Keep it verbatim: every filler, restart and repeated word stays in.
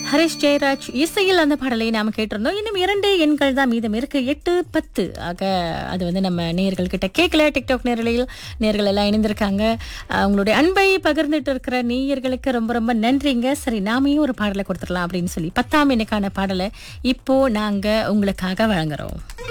ஹரிஷ் ஜெயராஜ் இசையில் அந்த பாடலை நாம கேட்டிருந்தோம். இன்னும் இரண்டு எண்கள் தான் மீதம் இருக்கு, எட்டு பத்து. ஆக அது வந்து நம்ம நேயர்கள் கிட்ட கேட்கல. டிக்டாக் நேரலையில் நேயர்கள் எல்லாம் இணைந்திருக்காங்க. அஹ், உங்களுடைய அன்பை பகிர்ந்துட்டு இருக்கிற நேயர்களுக்கு ரொம்ப ரொம்ப நன்றிங்க. சரி, நாமையும் ஒரு பாடலை கொடுத்துடலாம் அப்படின்னு சொல்லி பத்தாம் எண்ணுக்கான பாடலை இப்போ நாங்க உங்களுக்காக வழங்குறோம்.